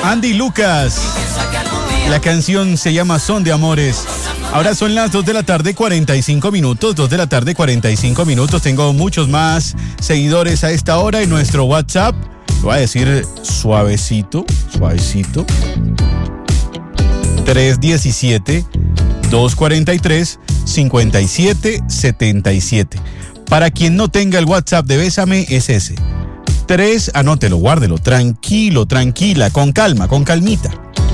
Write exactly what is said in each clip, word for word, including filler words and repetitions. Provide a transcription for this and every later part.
Andy Lucas. La canción se llama Son de Amores. Ahora son las dos de la tarde, cuarenta y cinco minutos. dos de la tarde, cuarenta y cinco minutos. Tengo muchos más seguidores a esta hora en nuestro WhatsApp. Lo voy a decir suavecito, suavecito. tres uno siete, dos cuatro tres, cinco siete siete siete. Para quien no tenga el WhatsApp de Bésame, es ese. tres, anótelo, guárdelo, tranquilo, tranquila, con calma, con calmita.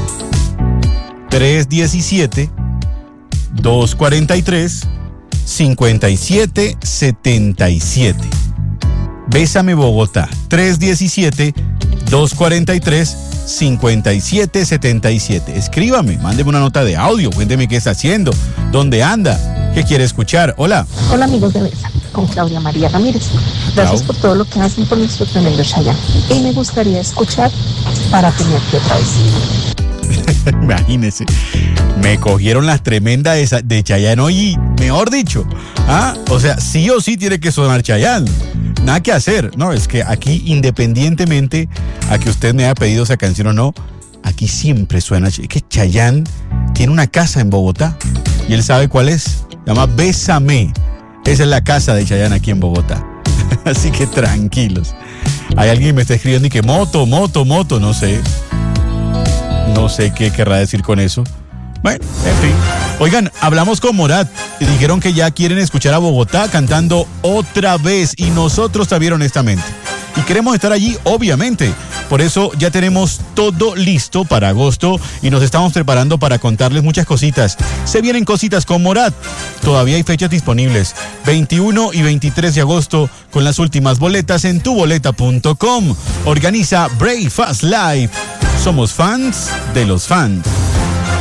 tres uno siete, dos cuatro tres, cinco siete siete siete. Bésame Bogotá, tres uno siete, dos cuatro tres, cinco siete siete siete. Escríbame, mándeme una nota de audio, cuénteme qué está haciendo, dónde anda, qué quiere escuchar. Hola. Hola amigos de Bésame, con Claudia María Ramírez. Gracias por todo lo que hacen por nuestro tremendo Chayanne. Y me gustaría escuchar Para Tenerte Otra Vez. Imagínese, me cogieron las tremendas de, de Chayanne hoy, mejor dicho. ¿Ah? O sea, sí o sí tiene que sonar Chayanne. Nada que hacer. No, es que aquí, independientemente a que usted me haya pedido esa canción o no, aquí siempre suena. Es que Chayanne tiene una casa en Bogotá y él sabe cuál es. Se llama Bésame. Esa es la casa de Chayanne aquí en Bogotá. Así que tranquilos. Hay alguien que me está escribiendo y que moto, moto, moto, no sé. No sé qué querrá decir con eso. Bueno, en fin. Oigan, hablamos con Morat y dijeron que ya quieren escuchar a Bogotá cantando otra vez, y nosotros también, honestamente. Y queremos estar allí, obviamente. Por eso ya tenemos todo listo para agosto y nos estamos preparando para contarles muchas cositas. Se vienen cositas con Morat. Todavía hay fechas disponibles. veintiuno y veintitrés de agosto con las últimas boletas en tu boleta punto com. Organiza Brave Fast Live. Somos fans de los fans.